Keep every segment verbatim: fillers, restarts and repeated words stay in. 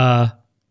Uh,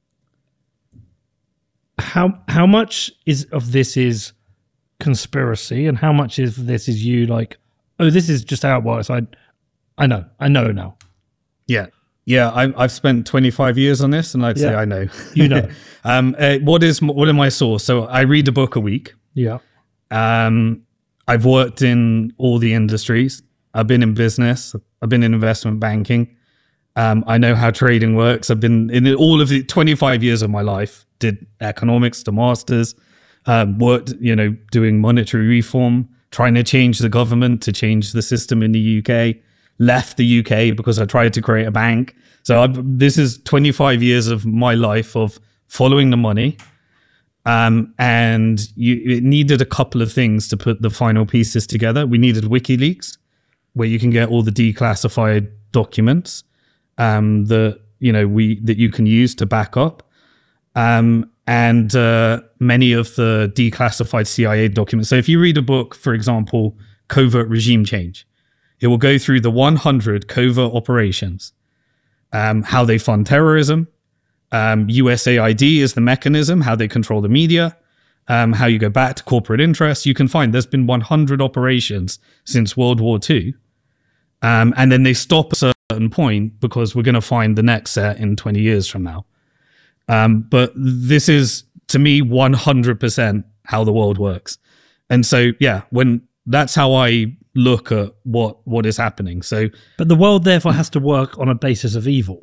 how how much is of this is conspiracy, and how much of this is you like, oh, this is just how it works. I I know, I know now. Yeah. Yeah, I, I've spent twenty-five years on this, and I'd say Yeah. I know. You know. um, uh, what is what are my source? So I read a book a week. Yeah. Um, I've worked in all the industries. I've been in business. I've been in investment banking. Um, I know how trading works. I've been in all of the twenty-five years of my life. Did economics to masters. Um, worked, you know, doing monetary reform, trying to change the government to change the system in the U K. Left the U K because I tried to create a bank. So I've, this is twenty-five years of my life of following the money. Um, and you, it needed a couple of things to put the final pieces together. We needed WikiLeaks, where you can get all the declassified documents um, that you know we that you can use to back up, um, and uh, many of the declassified C I A documents. So if you read a book, for example, Covert Regime Change, it will go through the one hundred covert operations, um, how they fund terrorism. Um, U S A I D is the mechanism, how they control the media, um, how you go back to corporate interests. You can find there's been one hundred operations since World War Two. Um, and then they stop at a certain point because we're going to find the next set in twenty years from now. Um, but this is, to me, one hundred percent how the world works. And so, yeah, when that's how I look at what, what is happening. So, But the world therefore has to work on a basis of evil.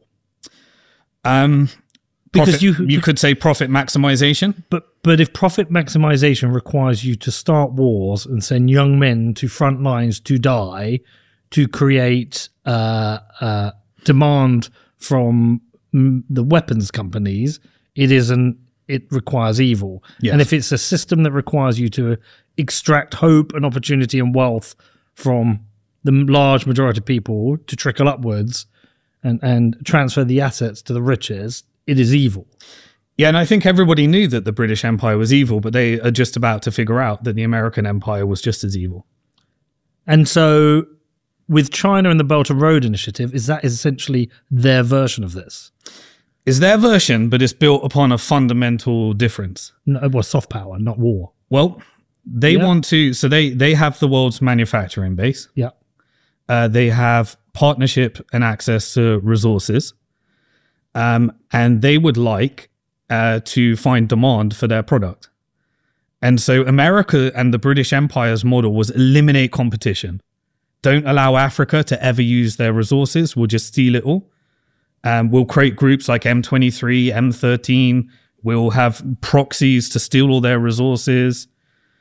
Um, Because profit, you you could say profit maximization. But but if profit maximization requires you to start wars and send young men to front lines to die, to create uh, uh, demand from mm, the weapons companies, it isn't. It requires evil. Yes. And if it's a system that requires you to extract hope and opportunity and wealth from the large majority of people to trickle upwards and, and transfer the assets to the riches, it is evil. Yeah, and I think everybody knew that the British Empire was evil, but they are just about to figure out that the American Empire was just as evil. And so with China and the Belt and Road Initiative, is that essentially their version of this? Is their version, but it's built upon a fundamental difference. No, well, soft power, not war. Well, they Yeah. want to, so they, they have the world's manufacturing base. Yeah. Uh, they have partnership and access to resources. Um, and they would like uh, to find demand for their product. And so America and the British Empire's model was eliminate competition. Don't allow Africa to ever use their resources. We'll just steal it all. Um, we'll create groups like M twenty-three, M thirteen. We'll have proxies to steal all their resources.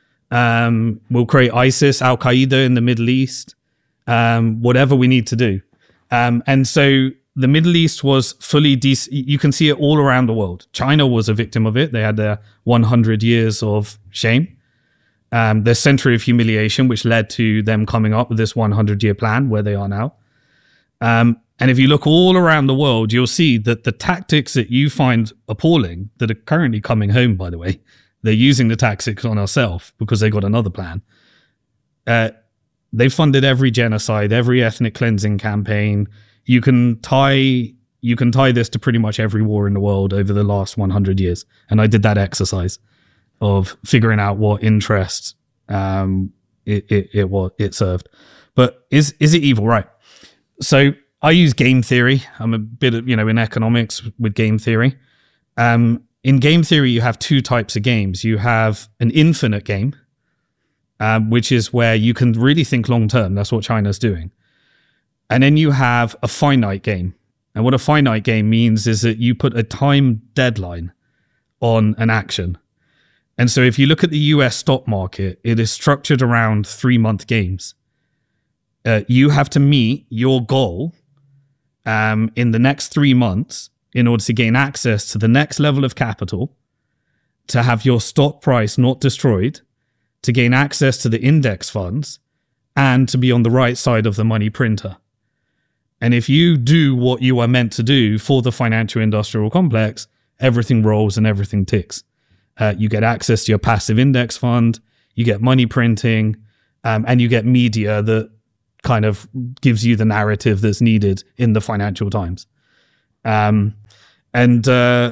Um, we'll create ISIS, Al-Qaeda in the Middle East. Um, whatever we need to do. Um, and so the Middle East was fully, de- you can see it all around the world. China was a victim of it. They had their one hundred years of shame, um, their century of humiliation, which led to them coming up with this one hundred year plan where they are now. Um, and if you look all around the world, you'll see that the tactics that you find appalling, that are currently coming home, by the way, they're using the tactics on ourselves because they got another plan. Uh, they funded every genocide, every ethnic cleansing campaign. You can tie you can tie this to pretty much every war in the world over the last one hundred years. And I did that exercise of figuring out what interest um, it, it, it, what it served. But is is it evil? Right. So I use game theory. I'm a bit of, you know, in economics with game theory. Um, in game theory, you have two types of games. You have an infinite game, um, which is where you can really think long term. That's what China's doing. And then you have a finite game. And what a finite game means is that you put a time deadline on an action. And so if you look at the U S stock market, it is structured around three-month games. Uh, you have to meet your goal um, in the next three months in order to gain access to the next level of capital, to have your stock price not destroyed, to gain access to the index funds, and to be on the right side of the money printer. And if you do what you are meant to do for the financial industrial complex, everything rolls and everything ticks. Uh, you get access to your passive index fund, you get money printing, um, and you get media that kind of gives you the narrative that's needed in the Financial Times. Um, And uh,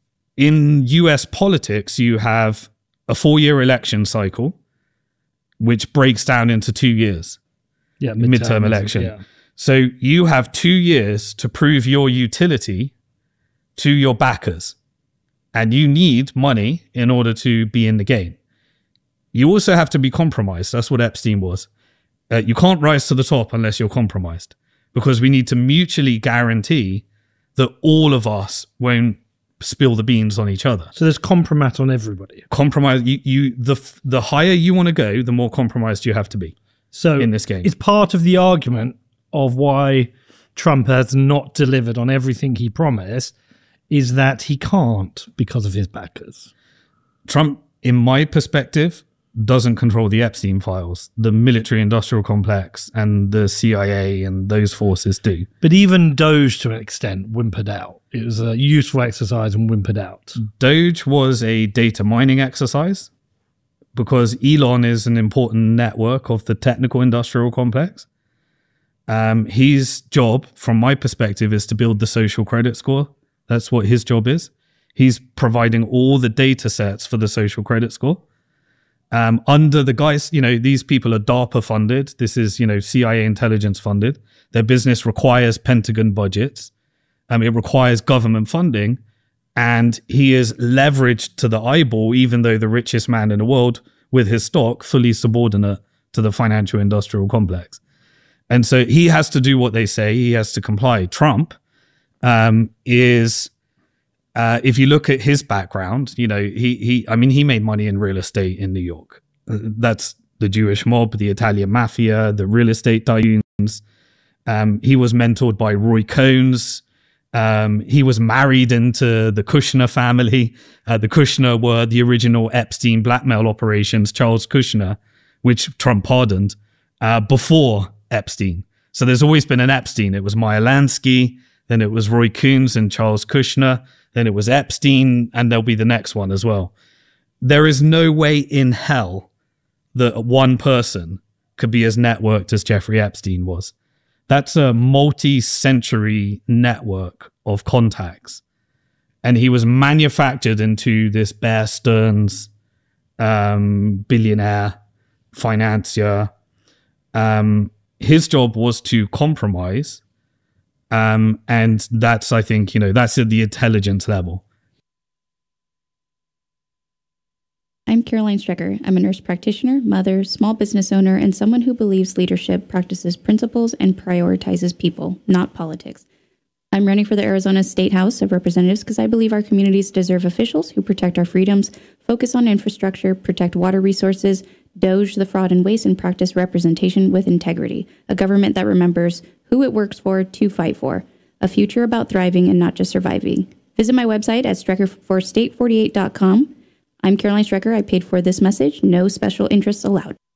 in U S politics, you have a four-year election cycle, which breaks down into two years. Yeah, midterm, midterm election. Yeah. So you have two years to prove your utility to your backers. And you need money in order to be in the game. You also have to be compromised. That's what Epstein was. Uh, you can't rise to the top unless you're compromised, because we need to mutually guarantee that all of us won't spill the beans on each other. So there's compromise on everybody. Compromise. You, you the the higher you want to go, the more compromised you have to be. So in this game, it's part of the argument of why Trump has not delivered on everything he promised, is that he can't because of his backers. Trump, in my perspective, doesn't control the Epstein files. The military-industrial complex and the C I A and those forces do. But even Doge, to an extent, whimpered out. It was a useful exercise and whimpered out. Doge was a data mining exercise because Elon is an important network of the technical industrial complex. Um, his job, from my perspective, is to build the social credit score. That's what his job is. He's providing all the data sets for the social credit score. Um, under the guys, you know, these people are DARPA funded. This is, you know, C I A intelligence funded. Their business requires Pentagon budgets. Um, it requires government funding. And he is leveraged to the eyeball, even though the richest man in the world, with his stock fully subordinate to the financial industrial complex. And so he has to do what they say. He has to comply. Trump um, is... Uh, if you look at his background, you know, he, he, I mean, he made money in real estate in New York. Uh, that's the Jewish mob, the Italian mafia, the real estate tycoons. Um, he was mentored by Roy Cohns. Um, he was married into the Kushner family. Uh, the Kushner were the original Epstein blackmail operations, Charles Kushner, which Trump pardoned uh, before Epstein. So there's always been an Epstein. It was Meyer Lansky, then it was Roy Cohns and Charles Kushner. Then it was Epstein, and there'll be the next one as well. There is no way in hell that one person could be as networked as Jeffrey Epstein was. That's a multi-century network of contacts. And he was manufactured into this Bear Stearns um, billionaire financier. Um, his job was to compromise. Um, and that's, I think, you know, that's at the intelligence level. I'm Caroline Strecker. I'm a nurse practitioner, mother, small business owner, and someone who believes leadership practices principles and prioritizes people, not politics. I'm running for the Arizona State House of Representatives because I believe our communities deserve officials who protect our freedoms, focus on infrastructure, protect water resources, doge the fraud and waste, and practice representation with integrity. A government that remembers who it works for to fight for. A future about thriving and not just surviving. Visit my website at strecker for state forty-eight dot com. I'm Caroline Strecker. I paid for this message. No special interests allowed.